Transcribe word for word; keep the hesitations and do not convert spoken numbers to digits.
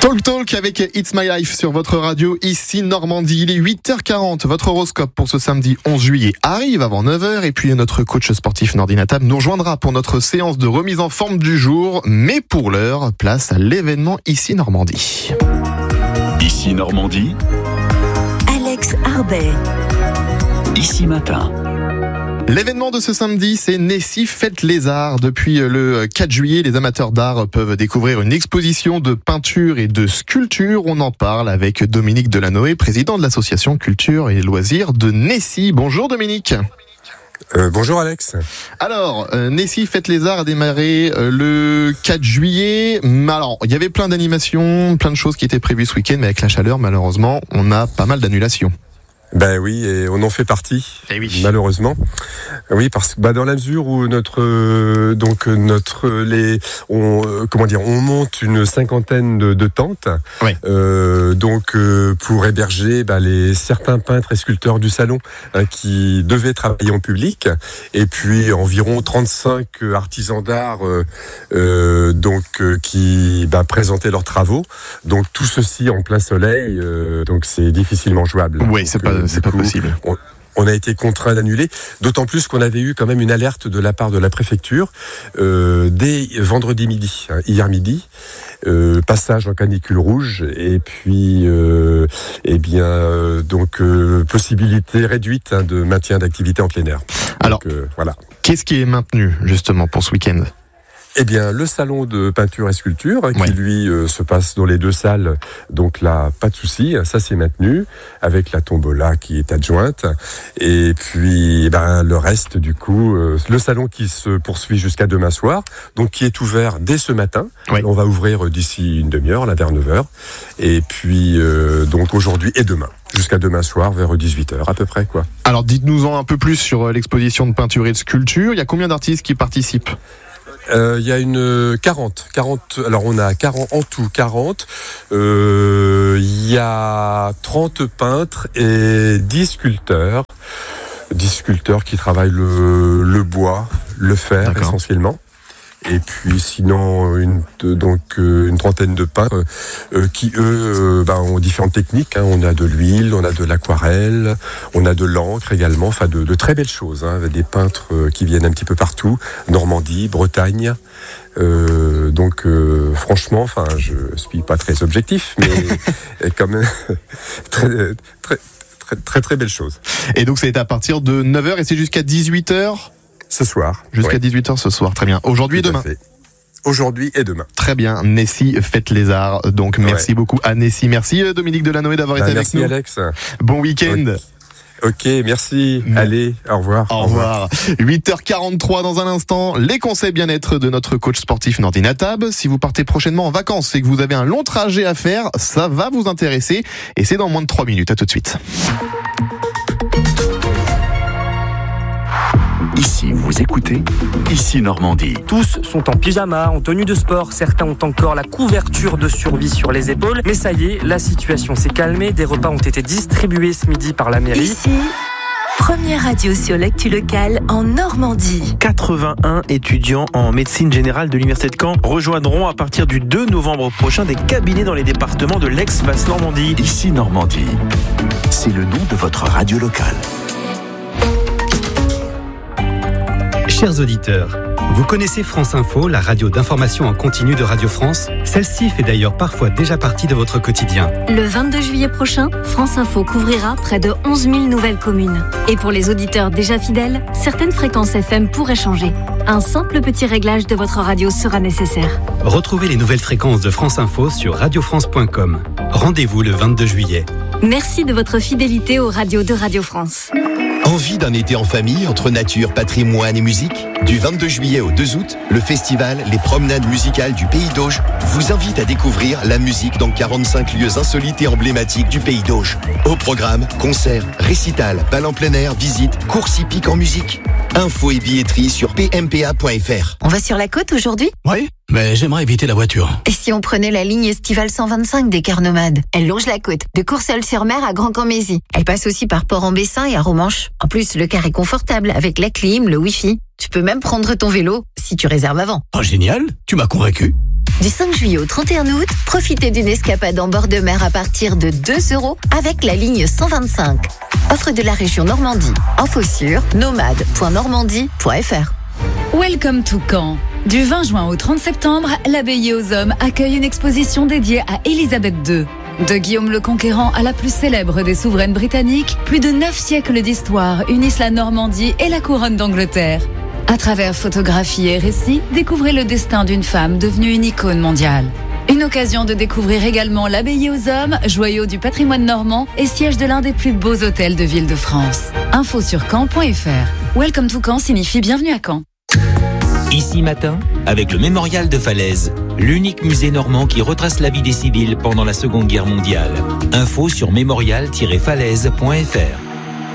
Talk Talk avec It's My Life sur votre radio, ici Normandie. Il est huit heures quarante. Votre horoscope pour ce samedi onze juillet arrive avant neuf heures. Et puis notre coach sportif Nordine Atab nous rejoindra pour notre séance de remise en forme du jour. Mais pour l'heure, place à l'événement Ici Normandie. Ici Normandie. Alex Arbet. Ici Matin. L'événement de ce samedi, c'est Nessie Fête les Arts. Depuis le quatre juillet, les amateurs d'art peuvent découvrir une exposition de peinture et de sculpture. On en parle avec Dominique Delanoë, président de l'association Culture et Loisirs de Nessie. Bonjour Dominique. Euh, bonjour Alex. Alors, euh, Nessie Fête les Arts a démarré euh, le quatre juillet. Alors, il y avait plein d'animations, plein de choses qui étaient prévues ce week-end, mais avec la chaleur, malheureusement, on a pas mal d'annulations. Ben oui, et on en fait partie, eh oui. malheureusement. Oui, parce que bah, dans la mesure où notre euh, donc notre les on euh, comment dire, on monte une cinquantaine de, de tentes, oui. euh, donc euh, pour héberger bah, les certains peintres et sculpteurs du salon hein, qui devaient travailler en public, et puis environ trente-cinq artisans d'art euh, euh, donc euh, qui bah, présentaient leurs travaux. Donc tout ceci en plein soleil, euh, donc c'est difficilement jouable. Oui, donc, c'est pas euh, c'est pas coup, possible. On, on a été contraint d'annuler, d'autant plus qu'on avait eu quand même une alerte de la part de la préfecture euh, dès vendredi midi, hein, hier midi, euh, passage en canicule rouge, et puis euh, eh bien euh, donc euh, possibilité réduite hein, de maintien d'activité en plein air. Donc, Alors, euh, voilà. Qu'est-ce qui est maintenu justement pour ce week-end ? Eh bien, le salon de peinture et sculpture, hein, ouais. qui lui euh, se passe dans les deux salles, donc là, pas de souci, ça c'est maintenu, avec la tombola qui est adjointe, et puis eh ben, le reste du coup, euh, le salon qui se poursuit jusqu'à demain soir, donc qui est ouvert dès ce matin, ouais. on va ouvrir d'ici une demi-heure, là vers neuf heures, et puis euh, donc aujourd'hui et demain. Jusqu'à demain soir, vers dix-huit heures à peu près, quoi. Alors dites-nous-en un peu plus sur l'exposition de peinture et de sculpture. Il y a combien d'artistes qui participent ? Il euh, y a une quarante, quarante. Alors on a quarante en tout, quarante. Il euh, y a trente peintres et dix sculpteurs, dix sculpteurs qui travaillent le, le bois, le fer. D'accord. Essentiellement. Et puis sinon une donc une trentaine de peintres euh, qui eux euh, bah, ont différentes techniques. Hein. On a de l'huile, on a de l'aquarelle, on a de l'encre également. Enfin de, de très belles choses. Hein. Des peintres euh, qui viennent un petit peu partout, Normandie, Bretagne. Euh, donc euh, franchement, enfin je suis pas très objectif, mais quand même très très très très très belle chose. Et donc c'est à partir de neuf heures et c'est jusqu'à dix-huit heures. Ce soir. Jusqu'à ouais. dix-huit heures ce soir, très bien. Aujourd'hui Tout et demain. Aujourd'hui et demain. Très bien, Nessie Fête les Arts. Donc merci ouais. beaucoup à Nessie. Merci Dominique Delanoë d'avoir bah, été avec merci nous. Merci Alex. Bon week-end. Ok, merci. Mmh. Allez, au revoir. Au revoir. huit heures quarante-trois dans un instant, les conseils bien-être de notre coach sportif Nordine Atab. Si vous partez prochainement en vacances et que vous avez un long trajet à faire, ça va vous intéresser. Et c'est dans moins de trois minutes. À tout de suite. Ici, vous écoutez Ici Normandie. Tous sont en pyjama, en tenue de sport. Certains ont encore la couverture de survie sur les épaules. Mais ça y est, la situation s'est calmée. Des repas ont été distribués ce midi par la mairie. Ici, première radio sur l'actu locale en Normandie. quatre-vingt-un étudiants en médecine générale de l'Université de Caen rejoindront à partir du deux novembre prochain des cabinets dans les départements de l'ex-Basse-Normandie. Ici Normandie, c'est le nom de votre radio locale. Chers auditeurs, vous connaissez France Info, la radio d'information en continu de Radio France ? Celle-ci fait d'ailleurs parfois déjà partie de votre quotidien. Le vingt-deux juillet prochain, France Info couvrira près de onze mille nouvelles communes. Et pour les auditeurs déjà fidèles, certaines fréquences F M pourraient changer. Un simple petit réglage de votre radio sera nécessaire. Retrouvez les nouvelles fréquences de France Info sur radio france point com. Rendez-vous le vingt-deux juillet. Merci de votre fidélité aux radios de Radio France. Envie d'un été en famille entre nature, patrimoine et musique ? Du vingt-deux juillet au deux août, le festival Les Promenades Musicales du Pays d'Auge vous invite à découvrir la musique dans quarante-cinq lieux insolites et emblématiques du Pays d'Auge. Au programme, concerts, récitals, bals en plein air, visites, courses hippiques en musique. Infos et billetterie sur p m p a point f r. On va sur la côte aujourd'hui ? Oui, mais j'aimerais éviter la voiture. Et si on prenait la ligne estivale cent vingt-cinq des cars nomades ? Elle longe la côte, de Courseulles-sur-Mer à Grand-Cammézy. Elle passe aussi par Port-en-Bessin et à Romanche. En plus, le car est confortable avec la clim, le wifi. Tu peux même prendre ton vélo si tu réserves avant. Oh, génial, tu m'as convaincu. Du cinq juillet au trente et un août, profitez d'une escapade en bord de mer à partir de deux euros avec la ligne cent vingt-cinq. Offre de la région Normandie. Info sur nomade point normandie point f r. Welcome to Caen. Du vingt juin au trente septembre, l'Abbaye aux Hommes accueille une exposition dédiée à Élisabeth deux. De Guillaume le Conquérant à la plus célèbre des souveraines britanniques, plus de neuf siècles d'histoire unissent la Normandie et la couronne d'Angleterre. À travers photographies et récits, découvrez le destin d'une femme devenue une icône mondiale. Une occasion de découvrir également l'Abbaye aux Hommes, joyau du patrimoine normand et siège de l'un des plus beaux hôtels de ville de France. Info sur caen point f r. Welcome to Caen signifie bienvenue à Caen. Ici matin, avec le Mémorial de Falaise, l'unique musée normand qui retrace la vie des civils pendant la Seconde Guerre mondiale. Info sur mémorial tiret falaise point f r.